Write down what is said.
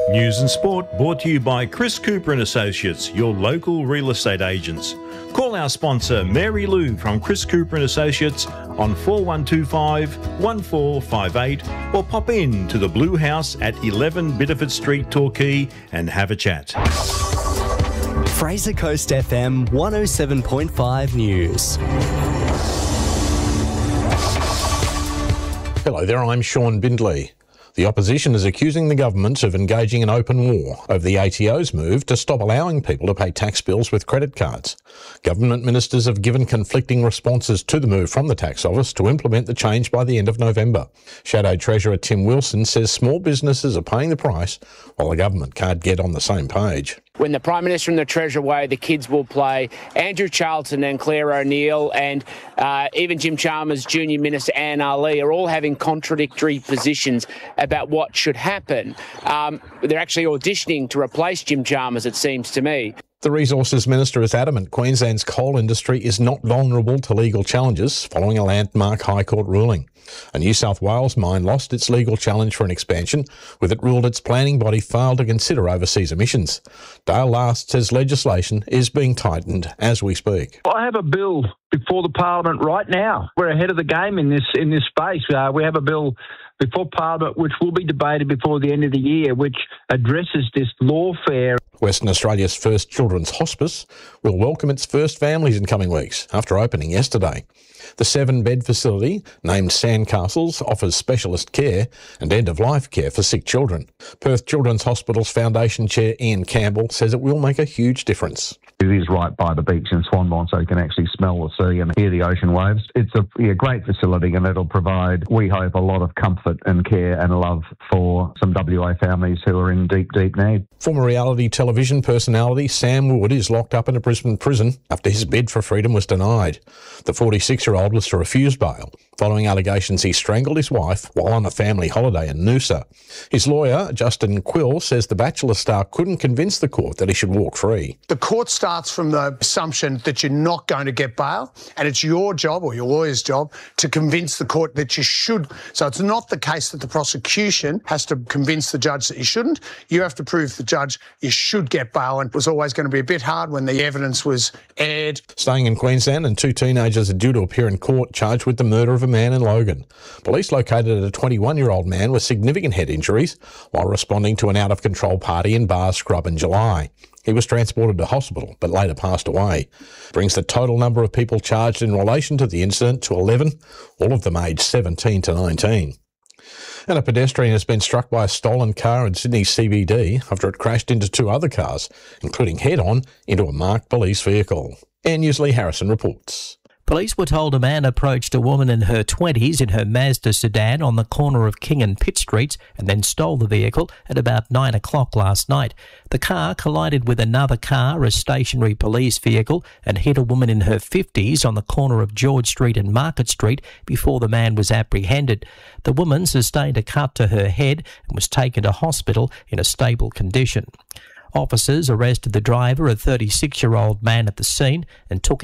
News and sport brought to you by Chris Cooper and Associates, your local real estate agents. Call our sponsor Mary Lou from Chris Cooper and Associates on 4125 1458 or pop in to the Blue House at 11 Bitterford Street, Torquay and have a chat. Fraser Coast FM 107.5 News. Hello there, I'm Sean Bindley. The opposition is accusing the government of engaging in open war over the ATO's move to stop allowing people to pay tax bills with credit cards. Government ministers have given conflicting responses to the move from the tax office to implement the change by the end of November. Shadow Treasurer Tim Wilson says small businesses are paying the price while the government can't get on the same page. When the Prime Minister and the Treasurer away, the kids will play. Andrew Charlton and Claire O'Neill and even Jim Chalmers, Junior Minister Anne Ali are all having contradictory positions about what should happen. They're actually auditioning to replace Jim Chalmers, it seems to me. The Resources Minister is adamant Queensland's coal industry is not vulnerable to legal challenges following a landmark High Court ruling. A New South Wales mine lost its legal challenge for an expansion, with it ruled its planning body failed to consider overseas emissions. Dale Last says legislation is being tightened as we speak. I have a bill before the Parliament right now. We're ahead of the game in this space. We have a bill before Parliament which will be debated before the end of the year, which addresses this lawfare. Western Australia's first children's hospice will welcome its first families in coming weeks after opening yesterday. The 7-bed facility, named Sandcastles, offers specialist care and end-of-life care for sick children. Perth Children's Hospital's Foundation Chair Ian Campbell says it will make a huge difference. It is right by the beach in Swanbourne, so you can actually smell the sea and hear the ocean waves. It's a great facility, and it'll provide, we hope, a lot of comfort and care and love for some WA families who are in deep, deep need. Former reality television personality Sam Wood is locked up in a Brisbane prison after his bid for freedom was denied. The 46-year-old was to refuse bail following allegations he strangled his wife while on a family holiday in Noosa. His lawyer, Justin Quill, says the Bachelor star couldn't convince the court that he should walk free. The court starts from the assumption that you're not going to get bail, and it's your job, or your lawyer's job, to convince the court that you should. So it's not the case that the prosecution has to convince the judge that you shouldn't. You have to prove to the judge you should get bail, and it was always going to be a bit hard when the evidence was aired. Staying in Queensland, and 2 teenagers are due to appear in court charged with the murder of a man in Logan. Police located a 21-year-old man with significant head injuries while responding to an out-of-control party in Bar Scrub in July. He was transported to hospital but later passed away. Brings the total number of people charged in relation to the incident to 11, all of them aged 17 to 19. And a pedestrian has been struck by a stolen car in Sydney CBD after it crashed into 2 other cars, including head-on into a marked police vehicle. Anne Newsley Harrison reports. Police were told a man approached a woman in her 20s in her Mazda sedan on the corner of King and Pitt Streets and then stole the vehicle at about 9 o'clock last night. The car collided with another car, a stationary police vehicle, and hit a woman in her 50s on the corner of George Street and Market Street before the man was apprehended. The woman sustained a cut to her head and was taken to hospital in a stable condition. Officers arrested the driver, a 36-year-old man, at the scene and took